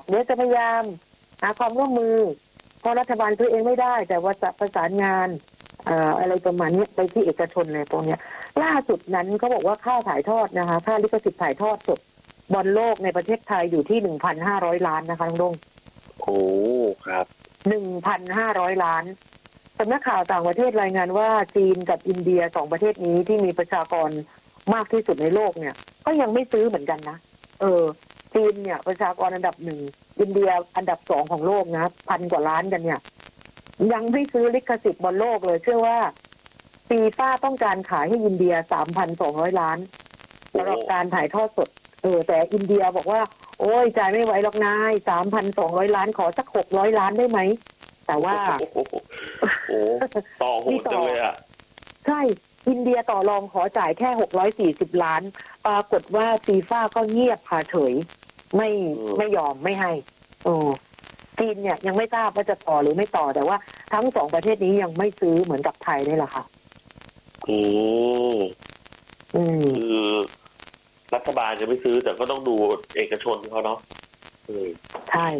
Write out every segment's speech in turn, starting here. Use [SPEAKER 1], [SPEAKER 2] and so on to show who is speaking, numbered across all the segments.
[SPEAKER 1] เดี๋ยวจะพยายามหาความร่วมมือเพราะรัฐบาลซื้อเองไม่ได้แต่ว่าจะประสานงานอะไรประมาณนี้ไปที่เอกชนเลยตรงเนี้ยล่าสุดนั้นเขาบอกว่าค่าถ่ายทอดนะคะค่าลิขสิทธิ์ถ่ายทอดสดบอลโลกในประเทศไทยอยู่ที่ 1,500 ล้านนะคะลุงดง
[SPEAKER 2] โอ้ครับ
[SPEAKER 1] 1,500 ล้านสำนักข่าวต่างประเทศรายงานว่าจีนกับอินเดีย2ประเทศนี้ที่มีประชากรมากที่สุดในโลกเนี่ยก็ยังไม่ซื้อเหมือนกันนะจีนเนี่ยประชากรอันดับ1อินเดียอันดับ2ของโลกนะ1,000 กว่าล้านกันเนี่ยยังไม่ซื้อลิขสิทธิ์บอลโลกเลยเชื่อว่าฟีฟ่าต้องการขายให้อินเดีย 3,200 ล้านสำหรับการถ่ายทอดสดแต่อินเดียบอกว่าโอ้ยจ่ายไม่ไหวหรอกนาย 3,200 ล้านขอสัก600 ล้านได้ไหมแต่ว่า
[SPEAKER 2] ต่อโหดจังเลยอ่ะ
[SPEAKER 1] ใช่อินเดียต่อรองขอจ่ายแค่640 ล้านปรากฏว่าฟีฟ่าก็เงียบเฉยไม่ยอมไม่ให้จีนเนี่ยยังไม่ทราบว่าจะต่อหรือไม่ต่อแต่ว่าทั้ง2ประเทศนี้ยังไม่ซื้อเหมือนกับไทยนี่แหละค่ะ
[SPEAKER 2] คือรัฐบาลจะไม่ซื้อแต่ก็ต้องดูเอกชนเขาเนาะ
[SPEAKER 1] ใช่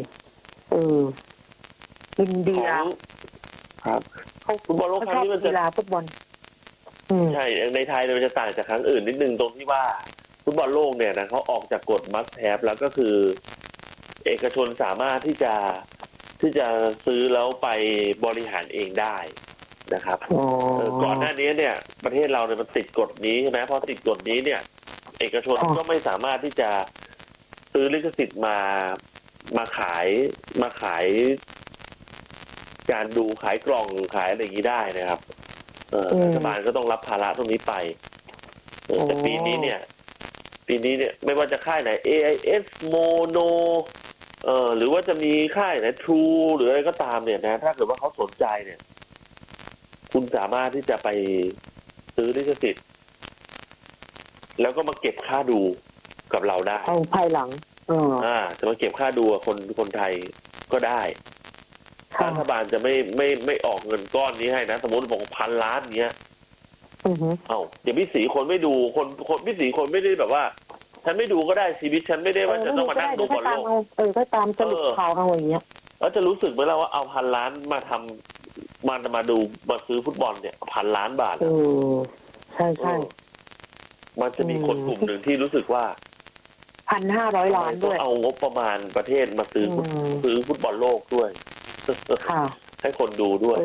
[SPEAKER 1] อินเดีย
[SPEAKER 2] ครับฟุตบอลโลกครั้งนี้มันจะ
[SPEAKER 1] กีฬาฟุตบอล
[SPEAKER 2] ใช่ในไทยมันจะต่างจากครั้งอื่นนิดนึงตรงที่ว่าฟุตบอลโลกเนี่ยนะเขาออกจากกฎมัสแฮปแล้วก็คือเอกชนสามารถที่จะซื้อแล้วไปบริหารเองได้นะครับก่อนหน้านี้เนี่ยประเทศเราเนี่ยมันติดกฎนี้ใช่ไหมพอติดกฎนี้เนี่ยเอกชนก็ไม่สามารถที่จะซื้อลิขสิทธิ์มาขายการดูขายกล่องขายอะไรอย่างนี้ได้นะครับรัฐบาลก็ต้องรับภาระตรงนี้ไปแต่ปีนี้เนี่ยไม่ว่าจะค่ายไหน AIS Mono หรือว่าจะมีค่ายไหน True หรืออะไรก็ตามเนี่ยนะถ้าเกิดว่าเขาสนใจเนี่ยคุณสามารถที่จะไปซื้อลิขสิทธิ์แล้วก็มาเก็บค่าดูกับเราได้
[SPEAKER 1] เอาภายหลัง
[SPEAKER 2] จะมาเก็บค่าดูคนไทยก็ได้รัฐบาลจะไม่ออกเงินก้อนนี้ให้นะสมมติบอก1,000 ล้านเนี้ยเดี๋ยวพี่ศรีคนไม่ดูคนพี่ศรีคนไม่ได้แบบว่าฉันไม่ดูก็ได้ชีวิตฉันไม่ได้ว่าจะต้องมานั่งดูบอลโลก
[SPEAKER 1] ก็ตามสรุปข่าวเอาอย่างเงี้ย
[SPEAKER 2] แล้วจะรู้สึกไหมล่ะว่าเอา1,000 ล้านมาทำมาดูมาซื้อฟุตบอลเนี่ย1,000 ล้านบาท
[SPEAKER 1] ใช่ใช่
[SPEAKER 2] มันจะมีคนกลุ่มหนึ่งที่รู้สึกว่า
[SPEAKER 1] 1,500 ล้านด้วย
[SPEAKER 2] เอางบประมาณประเทศมาซื้อฟุตบอลโลกด้วยให้คนดูด้วย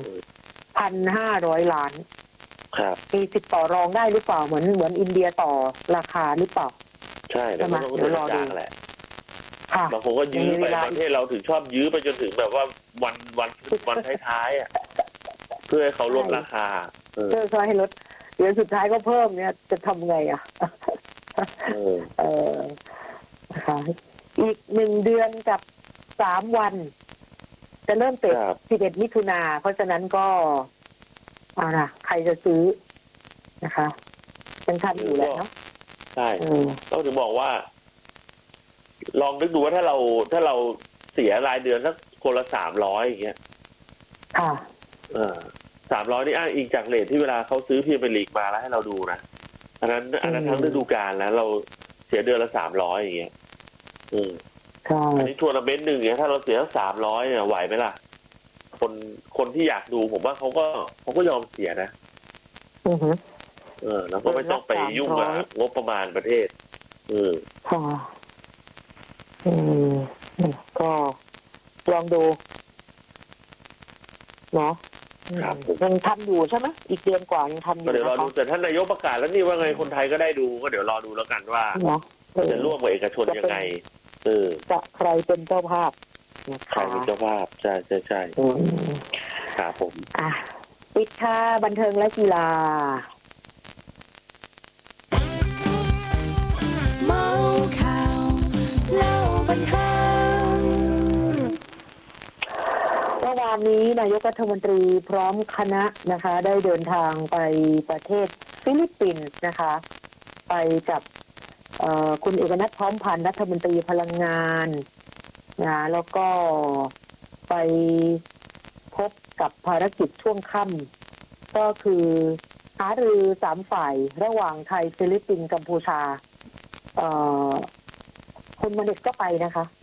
[SPEAKER 1] 1,500 ล้าน
[SPEAKER 2] ครับ
[SPEAKER 1] มีติดต่อรองได้หรือเปล่าเหมือนอินเดียต่อราคาหรือเปล่า
[SPEAKER 2] ใช่แล้วมันก็ต้องรอดูแหละบางคนก็ยื้อไปประเทศเราถึงชอบยื้อไปจนถึงแบบว่าวันท้ายๆอ่ะเพื่อให้เขาลดราคา
[SPEAKER 1] เพื่อให้ลดเดี๋ยวสุดท้ายก็เพิ่มเนี่ยจะทำไงอ่ะอีก1 เดือนกับ3 วันจะเริ่มเตะ11 มิถุนาเพราะฉะนั้นก็ใครจะซื้อนะคะเป็นทันอยู่แล้วเนาะ
[SPEAKER 2] ใช่ต้องถึงบอกว่าลองนึกดูว่าถ้าเราเสียรายเดือนสักคนละ300อย่างเงี้ย300นี่อ้างอิงจากเรทที่เวลาเขาซื้อพรีเมียร์ลีกมาแล้วให้เราดูนะอันนั้นทั้งฤดูกาลแล้วเราเสียเดือนละ300อย่างเงี้ยอันนี้ทัวร์นาเมนต์หนึ่งเนี่ยถ้าเราเสีย300เนี่ยไหวไหมล่ะคนที่อยากดูผมว่าเขาก็ยอมเสียนะแล้วก็ไม่ต้องไปยุ่งกับงบประมาณประเทศ
[SPEAKER 1] ก็ลองดูเนาะยังทำอยู่ใช่ไหมอีกเดือนกว่ายังทำอยู่
[SPEAKER 2] เดี๋ยวรอดูแต่ท่านนายกประกาศแล้วนี่ว่าไงคนไทยก็ได้ดูก็เดี๋ยวรอดูแล้วกันว่าจะร่วมกับเอกชนยังไง
[SPEAKER 1] จะใครเป็นเจ้าภาพ
[SPEAKER 2] ใครเป็นเจ้าภาพใช่ครับผม
[SPEAKER 1] ปิดค่ะบันเทิงและกีฬาเมาข่าวเล่าบันเทิงเมื่อวานนี้นายกรัฐมนตรีพร้อมคณะนะคะได้เดินทางไปประเทศฟิลิปปินส์นะคะไปกับคุณเอกนัท พร้อมพันธ์รัฐมนตรีพลังงานนะแล้วก็ไปพบกับภารกิจช่วงค่ำก็คือหารือ3 ฝ่ายระหว่างไทยฟิลิปปินส์กัมพูชาคุณมณิษฐ์ก็ไปนะคะ